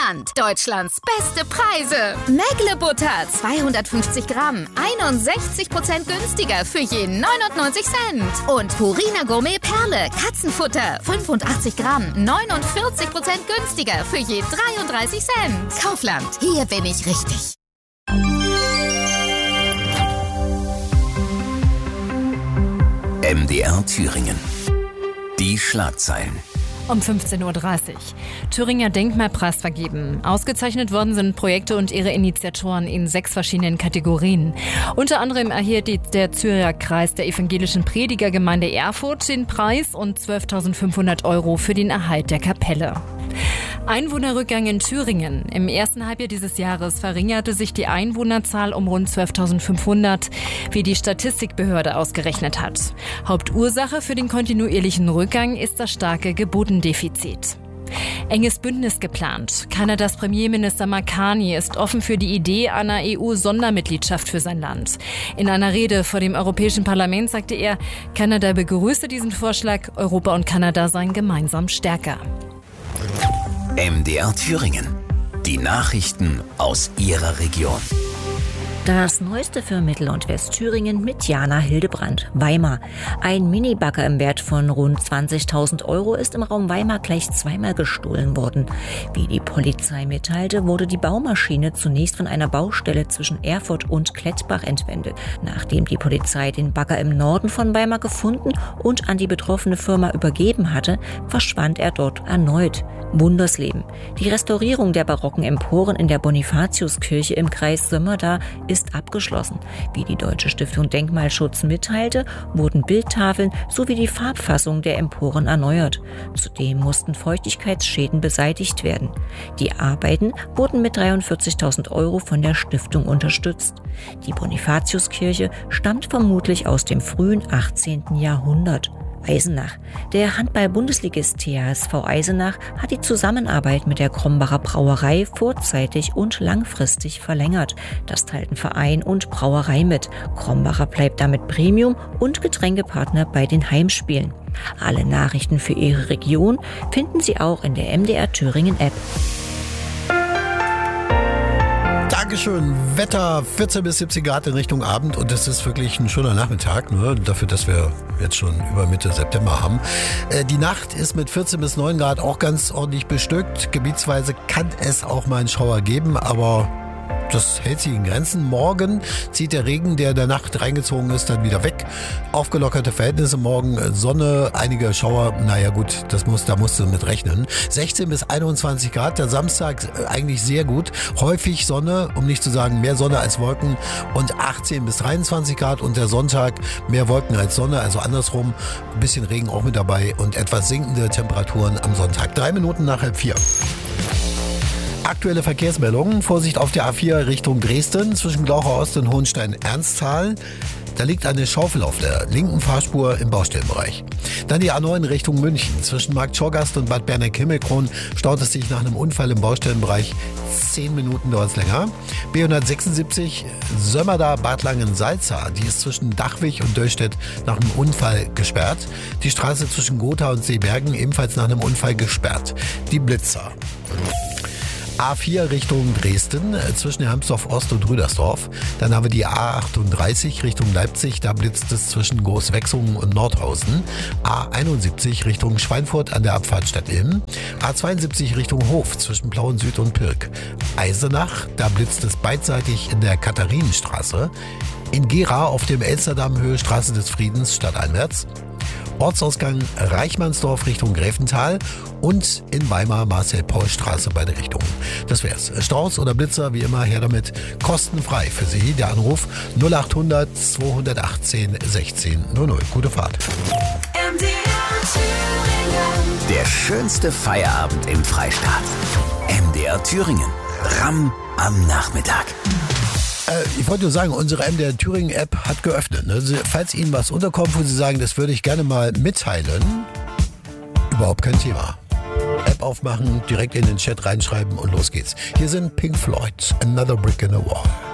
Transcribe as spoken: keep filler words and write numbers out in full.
Kaufland. Deutschlands beste Preise. Mägle Butter zweihundertfünfzig Gramm. einundsechzig Prozent günstiger für je neunundneunzig Cent. Und Purina Gourmet Perle Katzenfutter. fünfundachtzig Gramm. neunundvierzig Prozent günstiger für je dreiunddreißig Cent. Kaufland. Hier bin ich richtig. M D R Thüringen. Die Schlagzeilen. Um fünfzehn Uhr dreißig. Thüringer Denkmalpreis vergeben. Ausgezeichnet worden sind Projekte und ihre Initiatoren in sechs verschiedenen Kategorien. Unter anderem erhielt die, der Zürcher Kreis der evangelischen Predigergemeinde Erfurt den Preis und zwölftausendfünfhundert Euro für den Erhalt der Kapelle. Einwohnerrückgang in Thüringen. Im ersten Halbjahr dieses Jahres verringerte sich die Einwohnerzahl um rund zwölftausendfünfhundert, wie die Statistikbehörde ausgerechnet hat. Hauptursache für den kontinuierlichen Rückgang ist das starke Geburtendefizit. Enges Bündnis geplant. Kanadas Premierminister Makani ist offen für die Idee einer E U-Sondermitgliedschaft für sein Land. In einer Rede vor dem Europäischen Parlament sagte er, Kanada begrüße diesen Vorschlag, Europa und Kanada seien gemeinsam stärker. M D R Thüringen. Die Nachrichten aus Ihrer Region. Das Neueste für Mittel- und Westthüringen mit Jana Hildebrandt. Weimar. Ein Minibagger im Wert von rund zwanzigtausend Euro ist im Raum Weimar gleich zweimal gestohlen worden. Wie die Polizei mitteilte, wurde die Baumaschine zunächst von einer Baustelle zwischen Erfurt und Klettbach entwendet. Nachdem die Polizei den Bagger im Norden von Weimar gefunden und an die betroffene Firma übergeben hatte, verschwand er dort erneut. Wundersleben. Die Restaurierung der barocken Emporen in der Bonifatiuskirche im Kreis Sömmerda ist abgeschlossen. Wie die Deutsche Stiftung Denkmalschutz mitteilte, wurden Bildtafeln sowie die Farbfassung der Emporen erneuert. Zudem mussten Feuchtigkeitsschäden beseitigt werden. Die Arbeiten wurden mit dreiundvierzigtausend Euro von der Stiftung unterstützt. Die Bonifatiuskirche stammt vermutlich aus dem frühen achtzehnten Jahrhundert. Eisenach. Der Handball-Bundesligist T H S V Eisenach hat die Zusammenarbeit mit der Krombacher Brauerei vorzeitig und langfristig verlängert. Das teilten Verein und Brauerei mit. Krombacher bleibt damit Premium- und Getränkepartner bei den Heimspielen. Alle Nachrichten für Ihre Region finden Sie auch in der M D R Thüringen App. Dankeschön. Wetter vierzehn bis siebzehn Grad in Richtung Abend und es ist wirklich ein schöner Nachmittag, ne? Dafür, dass wir jetzt schon über Mitte September haben. Äh, die Nacht ist mit vierzehn bis neun Grad auch ganz ordentlich bestückt. Gebietsweise kann es auch mal einen Schauer geben, aber das hält sich in Grenzen. Morgen zieht der Regen, der in der Nacht reingezogen ist, dann wieder weg. Aufgelockerte Verhältnisse morgen, Sonne, einige Schauer. Naja gut, das muss, da musst du mit rechnen. sechzehn bis einundzwanzig Grad, der Samstag eigentlich sehr gut. Häufig Sonne, um nicht zu sagen mehr Sonne als Wolken. Und achtzehn bis dreiundzwanzig Grad und der Sonntag mehr Wolken als Sonne. Also andersrum, ein bisschen Regen auch mit dabei und etwas sinkende Temperaturen am Sonntag. Drei Minuten nach halb vier. Aktuelle Verkehrsmeldungen. Vorsicht auf der A vier Richtung Dresden zwischen Glaucher Ost und Hohenstein-Ernsthal. Da liegt eine Schaufel auf der linken Fahrspur im Baustellenbereich. Dann die A neun Richtung München. Zwischen Markt Schorgast und Bad Berneck-Himmelkron staut es sich nach einem Unfall im Baustellenbereich. Zehn Minuten dauert es länger. B hundertsechsundsiebzig Sömmerda-Bad Langensalza. Die ist zwischen Dachwig und Döllstedt nach einem Unfall gesperrt. Die Straße zwischen Gotha und Seebergen ebenfalls nach einem Unfall gesperrt. Die Blitzer. A vier Richtung Dresden, zwischen Hermsdorf Ost und Rüdersdorf. Dann haben wir die A achtunddreißig Richtung Leipzig, da blitzt es zwischen Großwechsungen und Nordhausen. A einundsiebzig Richtung Schweinfurt an der Abfahrt Stadtilm. A zweiundsiebzig Richtung Hof zwischen Plauen Süd und Pirk. Eisenach, da blitzt es beidseitig in der Katharinenstraße. In Gera auf dem Elsterdamm Höhe Straße des Friedens stadteinwärts. Ortsausgang Reichmannsdorf Richtung Gräfental und in Weimar Marcel-Paul-Straße beide Richtungen. Das wär's. Staus oder Blitzer, wie immer, her damit. Kostenfrei für Sie. Der Anruf null achthundert zweihundertachtzehn sechzehn null null. Gute Fahrt. Der schönste Feierabend im Freistaat. M D R Thüringen. Ramm am Nachmittag. Ich wollte nur sagen, unsere M D R Thüringen App hat geöffnet. Ne? Falls Ihnen was unterkommt, wo Sie sagen, das würde ich gerne mal mitteilen, überhaupt kein Thema. App aufmachen, direkt in den Chat reinschreiben und los geht's. Hier sind Pink Floyd, Another Brick in the Wall.